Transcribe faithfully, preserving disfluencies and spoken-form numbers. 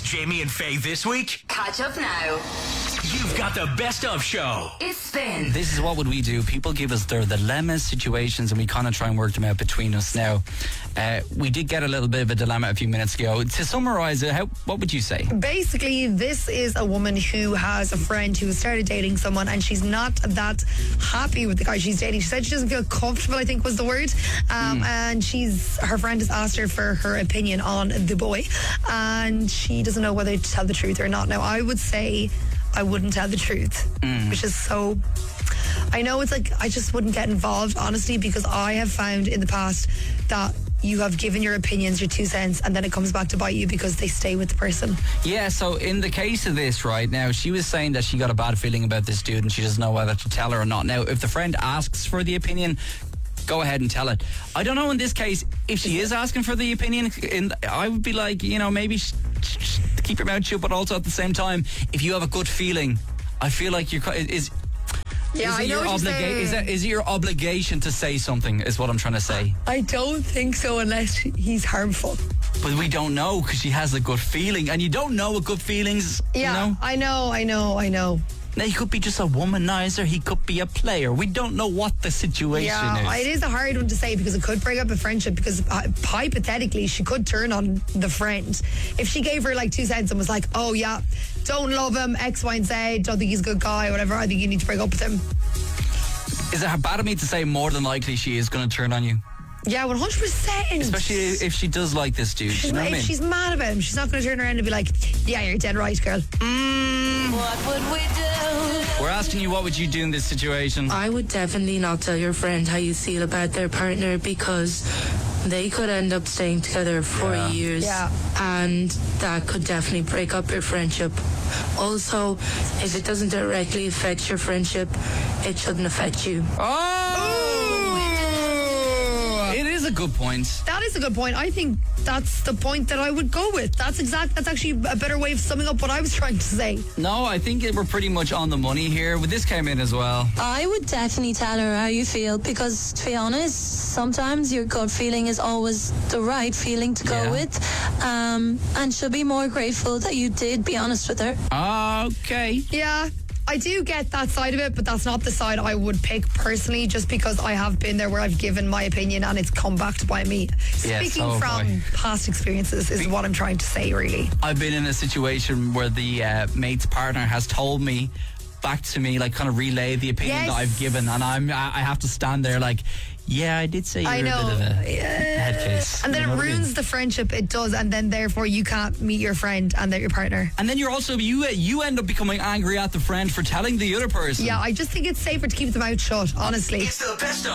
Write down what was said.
Jamie and Faye this week? Catch up now. You've got the best of show. It's Spin. This is what would we do. People give us their dilemmas, situations, and we kind of try and work them out between us. Now, uh, we did get a little bit of a dilemma a few minutes ago. To summarise it, how, what would you say? Basically, this is a woman who has a friend who started dating someone and she's not that happy with the guy she's dating. She said she doesn't feel comfortable, I think was the word. Um, mm. And she's her friend has asked her for her opinion on the boy, and she doesn't know whether to tell the truth or not. Now, I would say I wouldn't tell the truth, mm. which is so... I know it's like, I just wouldn't get involved, honestly, because I have found in the past that you have given your opinions, your two cents, and then it comes back to bite you because they stay with the person. Yeah, so in the case of this right now, she was saying that she got a bad feeling about this dude and she doesn't know whether to tell her or not. Now, if the friend asks for the opinion, go ahead and tell it. I don't know in this case, if she is asking for the opinion, in, I would be like, you know, maybe sh- sh- keep your mouth shut, but also at the same time, if you have a good feeling, I feel like you're... Is, Yeah, is it I know your what you're obliga- saying. Is, that, is it your obligation to say something, is what I'm trying to say. I don't think so unless he's harmful. But we don't know because she has a good feeling, and you don't know what good feelings, Yeah, you know? I know, I know, I know. Now, he could be just a womanizer, he could be a player. We don't know what the situation yeah, is. it is a hard one to say because it could break up a friendship, because uh, hypothetically she could turn on the friend. If she gave her like two cents and was like, oh yeah, don't love him, X, Y and Z, don't think he's a good guy, whatever, I think you need to break up with him. Is it bad of me to say more than likely she is going to turn on you? Yeah, one hundred percent. Especially if she does like this dude. She's, you know if what I mean? she's mad about him, she's not going to turn around and be like, yeah, you're dead right, girl. Mm. What would we do? We're asking you, what would you do in this situation? I would definitely not tell your friend how you feel about their partner, because they could end up staying together for Yeah. years. Yeah. And that could definitely break up your friendship. Also, if it doesn't directly affect your friendship, it shouldn't affect you. Oh! It is a good point. That is a good point. I think that's the point that I would go with. That's exact. That's actually a better way of summing up what I was trying to say. No, I think we're pretty much on the money here. But this came in as well. I would definitely tell her how you feel, because to be honest, sometimes your gut feeling is always the right feeling to go Yeah. with, um, and she'll be more grateful that you did be honest with her. Okay. Yeah, I do get that side of it, but that's not the side I would pick personally, just because I have been there where I've given my opinion and it's come back to bite me. Yeah, Speaking so have from I. past experiences is what I'm trying to say, really. I've been in a situation where the uh, mate's partner has told me back to me, like kind of relay the opinion Yes. that I've given, and I'm I I have to stand there like, yeah, I did say you're I know. a bit of a Yeah. head case. And then You know it what I mean? ruins the friendship, it does, and then therefore you can't meet your friend and they're your partner. And then you're also you you end up becoming angry at the friend for telling the other person. Yeah, I just think it's safer to keep the mouth shut, honestly. It's the best of